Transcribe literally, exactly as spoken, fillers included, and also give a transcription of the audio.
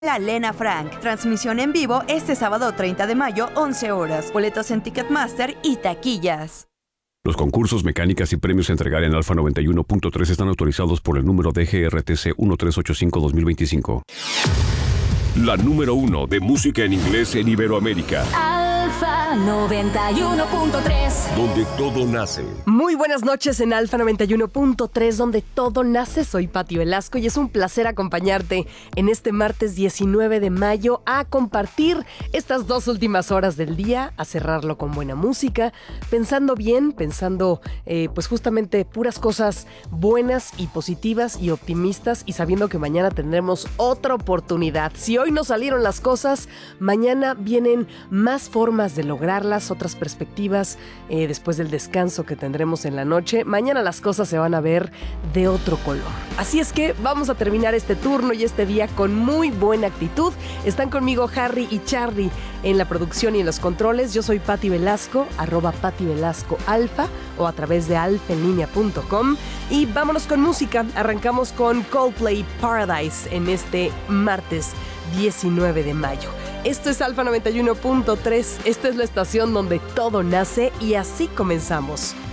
La Lena Frank. Transmisión en vivo este sábado treinta de mayo, once horas. Boletos en Ticketmaster y taquillas. Los concursos, mecánicas y premios a entregar en Alfa noventa y uno punto tres están autorizados por el número D G R T C uno tres ocho cinco dos mil veinticinco. La número uno de música en inglés en Iberoamérica. Alfa noventa y uno punto tres. Donde todo nace. Muy buenas noches en Alfa noventa y uno punto tres, donde todo nace. Soy Pati Velasco y es un placer acompañarte en este martes diecinueve de mayo a compartir estas dos últimas horas del día, a cerrarlo con buena música, pensando bien, pensando eh, pues justamente puras cosas buenas y positivas y optimistas, y sabiendo que mañana tendremos otra oportunidad. Si hoy no salieron las cosas, mañana vienen más formas de lograrlas, otras perspectivas eh, después del descanso que tendremos en la noche. Mañana las cosas se van a ver de otro color. Así es que vamos a terminar este turno y este día con muy buena actitud. Están conmigo Harry y Charlie en la producción y en los controles. Yo soy Pati Velasco, arroba Pati Velasco Alfa, o a través de alfa en línea punto com. Y vámonos con música. Arrancamos con Coldplay Paradise en este martes diecinueve de mayo. Esto es Alfa noventa y uno punto tres. Esta es la estación donde todo nace, y así comenzamos.